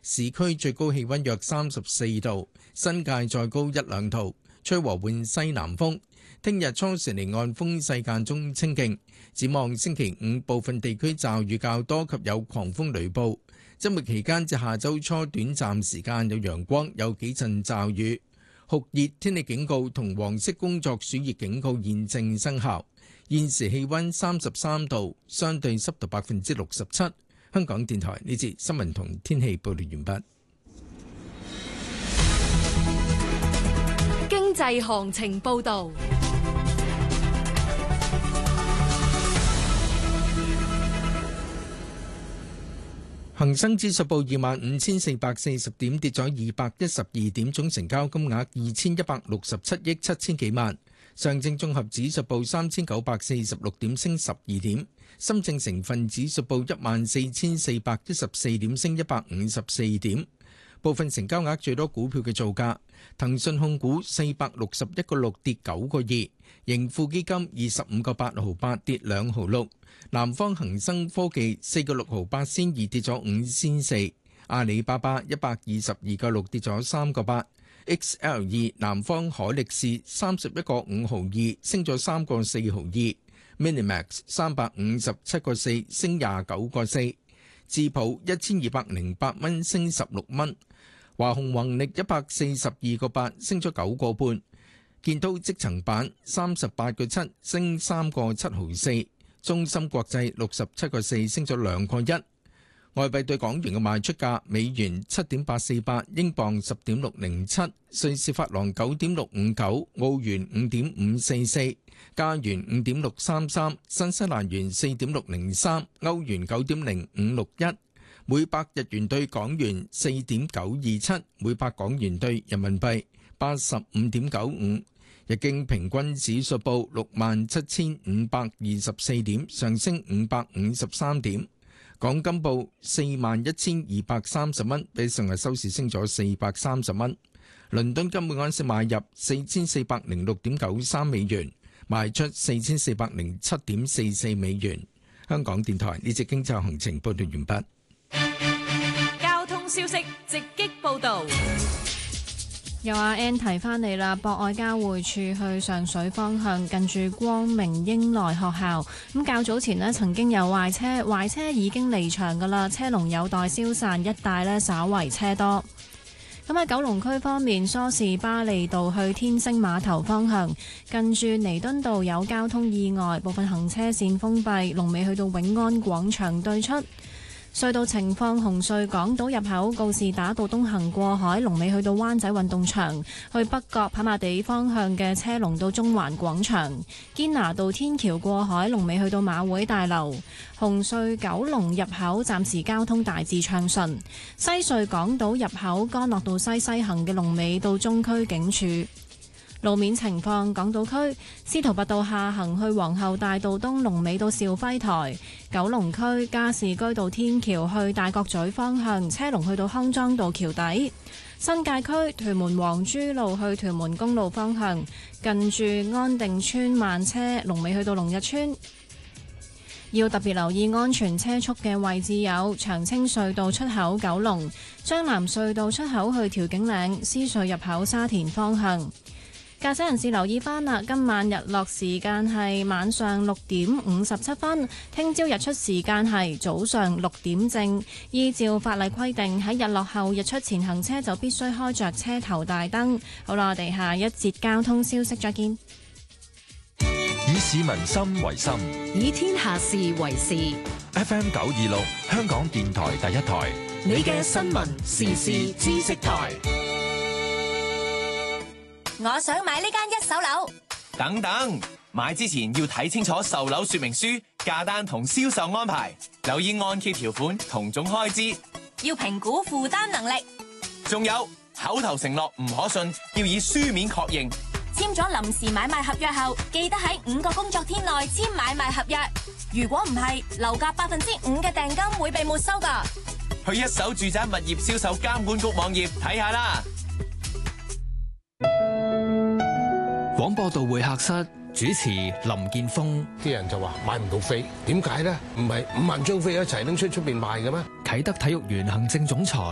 市區最高氣溫約34度，新界再高一兩度，吹和緩西南風。聽日初時離岸風勢間中清勁，展望星期五部分地區驟雨較多及有狂風雷暴。周末期間至下周初短暫時間有陽光，有幾陣驟雨。酷熱天氣警告同黃色工作暑熱警告現正生效。現時氣溫33度，相對濕度67%。香港電台呢節新聞同天氣報道完畢。 經濟行情報道。 恒生指數報25,440點，跌咗212點，總成交金額2167億7千幾萬。上證綜合指數報3946點，升12點。深證成分指數報14,414點，升154點。部分成交額最多股票嘅造價：騰訊控股461個6跌9個2，盈富基金25個8毫8跌2毫6，南方恒生科技4個6毫8仙2跌咗5仙4，阿里巴巴122個6跌咗3個8。XL2 南方海力士31個5毫2升咗3個4毫2 ，Minimax 357個4升29個4，智普1208蚊升16蚊，華虹宏力142個8升咗9個半，建滔積層板38個7升3個7毫4，中芯國際67個4升咗2個1。外幣對港元嘅賣出價：美元7.848，英鎊10.607，瑞士法郎9.659，澳元5.544，加元5.633，新西蘭元4.603，歐元9.0561，每百日元對港元4.927，每百港元對人民幣85.95。日經平均指數報67,524點，上升553點。港金報41,230蚊，比上日收市升咗430蚊。倫敦金每盎司買入4406.93美元，賣出4407.44美元。香港電台呢節經濟行情報道完畢。 交通消息直擊報道。 有阿 Ann 提翻你啦，博愛交匯處去上水方向，近住光明英來學校。咁較早前呢曾經有壞車已經離場噶啦，車龍有待消散，一帶呢稍為車多。咁喺九龍區方面，梳士巴利道去天星碼頭方向，近住彌敦道有交通意外，部分行車線封閉，龍尾去到永安廣場對出。隧道情況：紅隧港島入口告士打道東行過海，龍尾去到灣仔運動場；去北角跑馬地方向嘅車龍到中環廣場。堅拿道天橋過海，龍尾去到馬會大樓。紅隧九龍入口暫時交通大致暢順。西隧港島入口干諾道西行嘅龍尾到中區警署。路面情況：港島區司徒拔道下行去皇后大道東，龍尾到兆輝台；九龍區加士居道天橋去大角咀方向，車龍去到康莊道橋底；新界區屯門黃珠路去屯門公路方向，近住安定村慢車，龍尾去到龍日村。要特別留意安全車速嘅位置有長青隧道出口九龍、將南隧道出口去調景嶺、獅隧入口沙田方向。駕駛人士留意翻啦，今晚日落時間係晚上6點57分，聽朝日出時間係早上6點正。依照法例規定，喺日落後日出前行車就必須開着車頭大燈。好啦，我哋下一節交通消息再見。 以市民心為心， 以天下事為事。 FM 926，香港電台第一台， 你嘅新聞時事知識台。 我想買呢間一手樓。 等等，買之前要睇清楚售樓說明書、價單同銷售安排，留意按揭條款同總開支， 要評估負擔能力。 仲有口頭承諾唔可信，要以書面確認。 簽咗臨時買賣合約後，記得喺5個工作天內簽買賣合約。如果唔係，樓價5%嘅訂金會被沒收㗎。 去一手住宅物業銷售監管局網頁睇下啦。 廣播道會客室主持林建峰。 啲人就話買唔到飛，點解呢？唔係5萬張飛一齊拎出邊賣嘅咩？ 啟德體育園行政總裁